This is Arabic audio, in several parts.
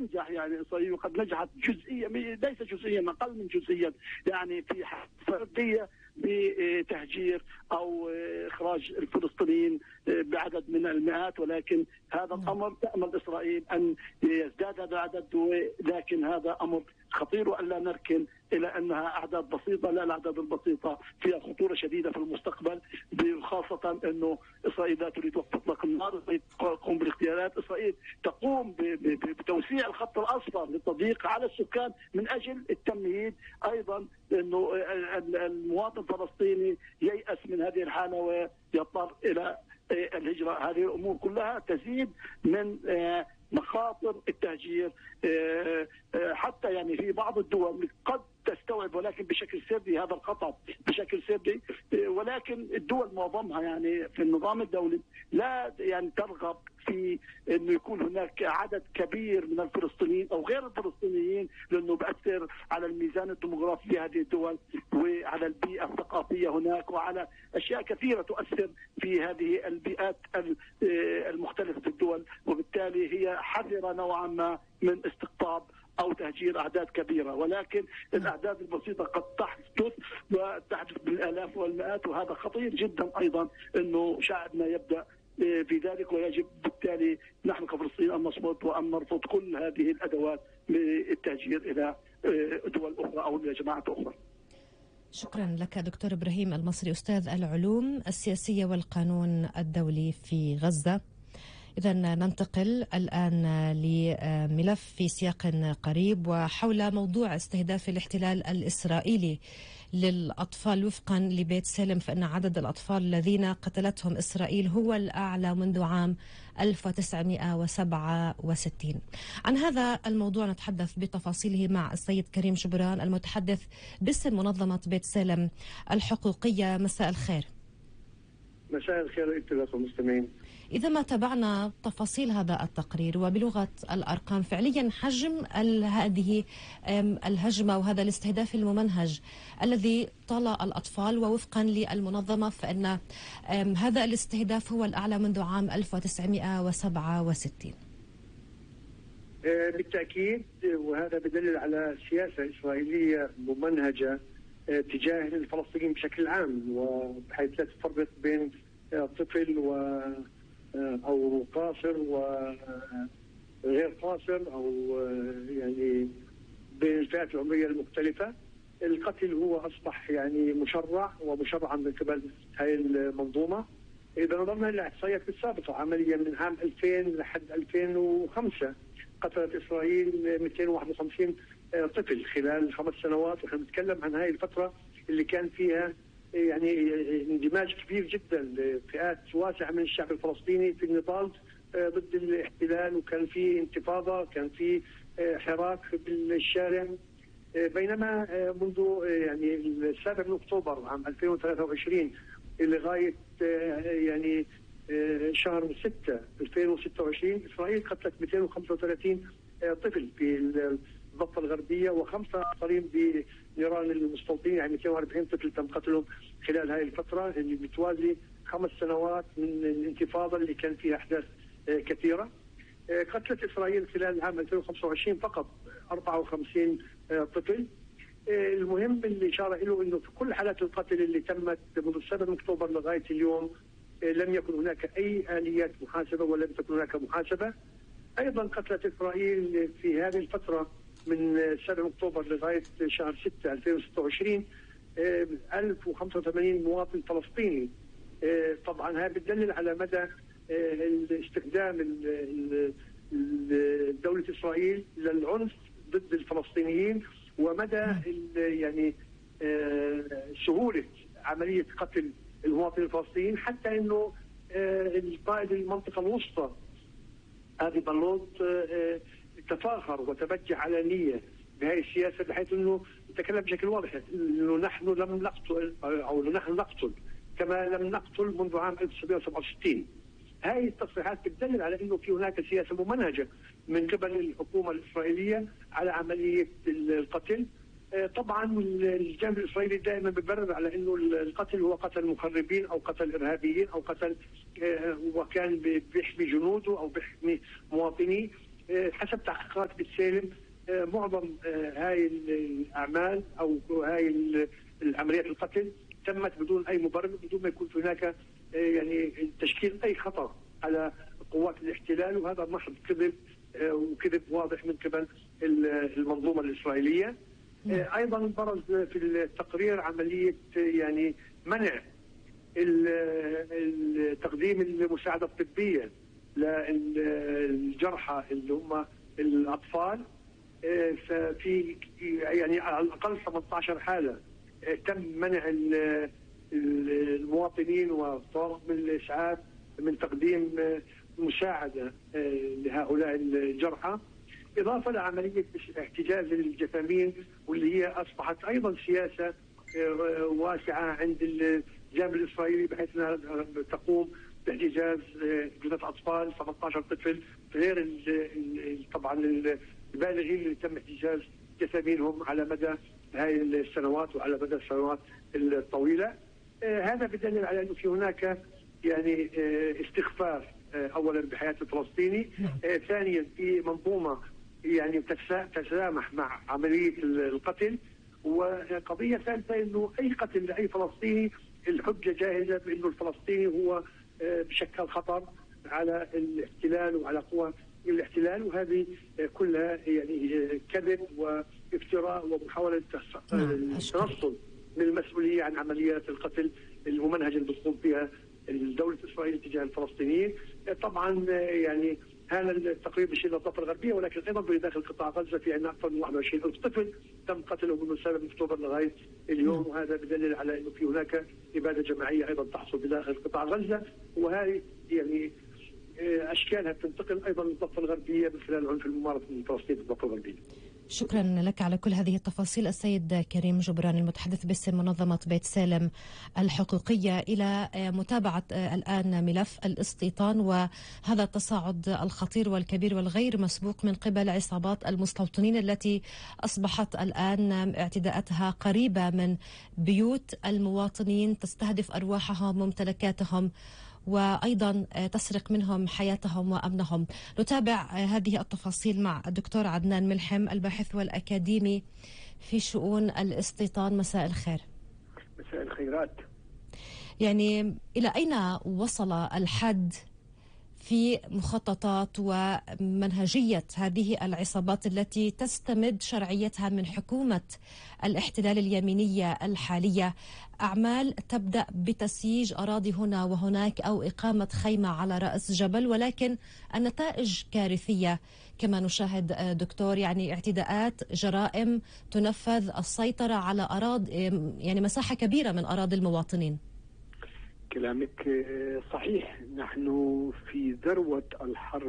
تنجح، يعني إسرائيل قد نجحت جزئيا، ليس جزئيا، أقل من جزئيا، يعني في فردية بتهجير أو إخراج الفلسطينيين بعدد من المئات، ولكن هذا الأمر تأمل إسرائيل أن يزداد هذا العدد، لكن هذا أمر خطير وألا نركن إلى أنها أعداد بسيطة. لا، الأعداد البسيطة فيها خطورة شديدة في المستقبل، خاصة أنه إسرائيل لا تريد وقف إطلاق النار، إسرائيل تقوم بالاغتيالات، إسرائيل تقوم بتوسيع الخط الأصفر للتضييق على السكان من أجل التمهيد. أيضا أنه المواطن الفلسطيني ييأس من هذه الحالة ويضطر إلى الهجرة. هذه الأمور كلها تزيد من مخاطر التهجير. حتى يعني في بعض الدول قد تستوعب ولكن بشكل سري هذا الخطر بشكل سري، ولكن الدول معظمها يعني في النظام الدولي لا يعني ترغب في انه يكون هناك عدد كبير من الفلسطينيين او غير الفلسطينيين، لانه بأثر على الميزان الديموغرافي في هذه الدول وعلى البيئة الثقافية هناك وعلى اشياء كثيرة تؤثر في هذه البيئات المختلفة في الدول، وبالتالي هي حذرة نوعا ما من استقطاب أو تهجير أعداد كبيرة. ولكن الأعداد البسيطة قد تحدث بالآلاف والمئات، وهذا خطير جدا أيضا أنه شعبنا يبدأ في ذلك، ويجب بالتالي نحن كفلسطين أن نصمت وأن نرفض كل هذه الأدوات للتهجير إلى دول أخرى أو إلى جماعات أخرى. شكرا لك دكتور إبراهيم المصري، أستاذ العلوم السياسية والقانون الدولي في غزة. إذا ننتقل الآن لملف في سياق قريب وحول موضوع استهداف الاحتلال الإسرائيلي للأطفال. وفقا لبيت سلم فإن عدد الأطفال الذين قتلتهم إسرائيل هو الأعلى منذ عام 1967. عن هذا الموضوع نتحدث بتفاصيله مع السيد كريم جبران المتحدث باسم منظمة بيت سلم الحقوقية. مساء الخير. مساء الخير لك المستمعين. إذا ما تابعنا تفاصيل هذا التقرير وبلغة الأرقام، فعليا حجم هذه الهجمة وهذا الاستهداف الممنهج الذي طال الأطفال، ووفقا للمنظمة فإن هذا الاستهداف هو الأعلى منذ عام 1967. بالتأكيد، وهذا بدلل على سياسة إسرائيلية ممنهجة تجاه الفلسطينيين بشكل عام، وبحيث لا تفرق بين طفل أو قاصر وغير قاصر أو يعني بين الفئات العمرية المختلفة. القتل هو أصبح يعني مشرع ومشرعا من قبل هذه المنظومة. إذا نظرنا للإحصائيات السابقة عمليا من عام 2000 لحد 2005 قتلت إسرائيل 251 طفل خلال 5 سنوات، ونحن نتكلم عن هذه الفترة اللي كان فيها يعني اندماج كبير جدا لفئات واسعة من الشعب الفلسطيني في النضال ضد الاحتلال، وكان في انتفاضة، كان في حراك بالشارع. بينما منذ يعني 7 أكتوبر عام 2023 لغاية يعني شهر 6 2026 إسرائيل قتلت 235 طفل في الضفة الغربية و5 آخرين بنيران المستوطنين، يعني 240 طفل تم قتلهم خلال هذه الفترة اللي بتوازي 5 سنوات من الانتفاضة اللي كان فيها أحداث كثيرة. قتلت إسرائيل خلال عام 2025 فقط 54 طفل. المهم اللي إشارة له أنه في كل حالات القتل اللي تمت منذ 7 أكتوبر لغاية اليوم لم يكن هناك أي آليات محاسبة ولم تكن هناك محاسبة. أيضا قتلت إسرائيل في هذه الفترة من 7 أكتوبر لغاية شهر 6 2026 1085 مواطن فلسطيني. طبعا هذا بتدلل على مدى استخدام دولة إسرائيل للعنف ضد الفلسطينيين، ومدى يعني سهولة عملية قتل المواطنين الفلسطينيين، حتى انه القائد المنطقة الوسطى ابي بلوط تفاخر وتبجح علانية بهذه السياسة، بحيث انه تكلم بشكل واضح انه نحن لم نقتل او نحن نقتل كما لم نقتل منذ عام 1967. هذه التصريحات بتدل على انه في هناك سياسة ممنهجة من قبل الحكومة الإسرائيلية على عملية القتل. طبعا الجانب الإسرائيلي دائما بيبرر على انه القتل هو قتل مخربين او قتل ارهابيين او قتل وكان بيحمي جنوده او بيحمي مواطنيه. حسب تحقيقات بتسالم معظم هاي الأعمال أو هاي العمليات القتل تمت بدون أي مبرر، بدون ما يكون هناك يعني تشكيل أي خطر على قوات الاحتلال، وهذا محض كذب وكذب واضح من قبل المنظومة الإسرائيلية. أيضا برز في التقرير عملية يعني منع تقديم المساعدة الطبية للجرحى اللي هم الأطفال. ففي يعني على الأقل 18 حالة تم منع المواطنين وطاقم الإسعاف من تقديم مساعدة لهؤلاء الجرحى، إضافة لعملية احتجاز الجثامين، واللي هي أصبحت أيضا سياسة واسعة عند الجانب الإسرائيلي، بحيث أنها تقوم باحتجاز جثث أطفال 18 طفل، غير طبعا البالغين اللي تم احتجاز جثامينهم على مدى هاي السنوات وعلى مدى السنوات الطويلة. هذا بدليل على أنه في هناك يعني استخفاف أولا بحياة الفلسطيني، ثانيا في منظومة يعني تتسامح مع عملية القتل، وقضية ثالثة أنه أي قتل لأي فلسطيني الحجة جاهزة بأنه الفلسطيني هو بشكل خطر على الاحتلال وعلى قوى الاحتلال، وهذه كلها يعني كذب وافتراء ومحاولة التنصل من المسؤولية عن عمليات القتل الممنهجة اللي بتقوم فيها الدولة الإسرائيلية تجاه الفلسطينيين. طبعا يعني هذا التقرير بشير الضفة الغربية، ولكن أيضا بداخل قطاع غزة في عندنا أكثر من 21,000 طفل تم قتلهم من 7 أكتوبر لغاية اليوم، وهذا بدليل على أنه في هناك إبادة جماعية أيضا تحصل بداخل قطاع غزة، وهذه يعني أشكالها تنتقل أيضا للضفة الغربية من خلال العنف الممارس من فلسطين في الضفة الغربية. شكرا لك على كل هذه التفاصيل السيد كريم جبران، المتحدث باسم منظمة بيت سالم الحقوقية، إلى متابعة الآن ملف الاستيطان وهذا التصاعد الخطير والكبير والغير مسبوق من قبل عصابات المستوطنين التي أصبحت الآن اعتداءاتها قريبة من بيوت المواطنين، تستهدف أرواحهم وممتلكاتهم وأيضا تسرق منهم حياتهم وأمنهم. نتابع هذه التفاصيل مع الدكتور عدنان ملحم، الباحث والأكاديمي في شؤون الاستيطان. مساء الخير. مساء الخيرات. يعني إلى أين وصل الحد في مخططات ومنهجية هذه العصابات التي تستمد شرعيتها من حكومة الاحتلال اليمينية الحالية؟ أعمال تبدأ بتسييج أراضي هنا وهناك أو إقامة خيمة على رأس جبل، ولكن النتائج كارثية كما نشاهد دكتور، يعني اعتداءات، جرائم تنفذ، السيطرة على أراضي يعني مساحة كبيرة من أراضي المواطنين. كلامك صحيح، نحن في ذروة الحرب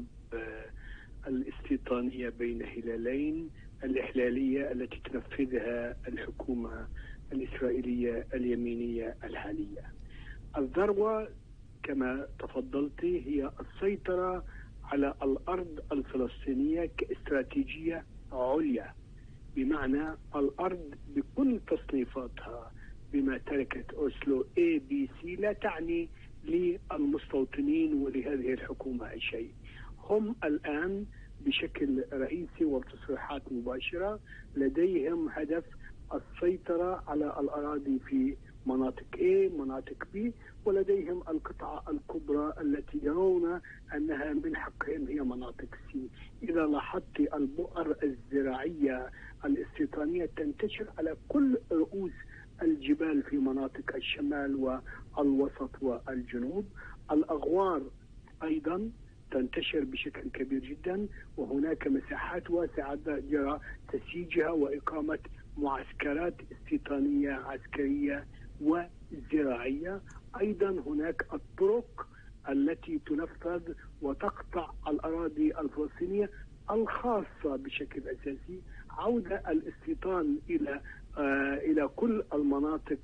الاستيطانية بين هلالين، الإحلالية التي تنفذها الحكومة الإسرائيلية اليمينية الحالية. الذروة كما تفضلت هي السيطرة على الأرض الفلسطينية كاستراتيجية عليا، بمعنى الأرض بكل تصنيفاتها بما تركت أوسلو ABC لا تعني للمستوطنين ولهذه الحكومة أي شيء. هم الآن بشكل رئيسي وبتصريحات مباشرة لديهم هدف السيطرة على الأراضي في مناطق A مناطق B، ولديهم القطعة الكبرى التي يرون أنها من حقهم هي مناطق C. إذا لاحظت البؤر الزراعية الاستيطانية تنتشر على كل رؤوس الجبال في مناطق الشمال والوسط والجنوب. الأغوار أيضا تنتشر بشكل كبير جدا، وهناك مساحات واسعة جرى تسييجها وإقامة معسكرات استيطانية عسكرية وزراعية. أيضا هناك الطرق التي تنفذ وتقطع الأراضي الفلسطينية الخاصة بشكل أساسي. عودة الاستيطان إلى كل المناطق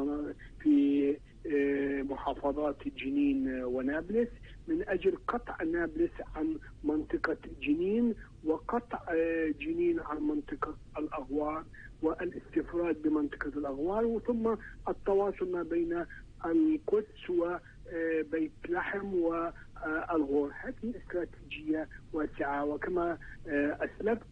في محافظات جنين ونابلس من أجل قطع نابلس عن منطقة جنين، وقطع جنين عن منطقة الأغوار والاستفراد بمنطقة الأغوار، وثم التواصل ما بين القدس وبيت لحم الغور. هذه استراتيجية واسعة، وكما أسلفت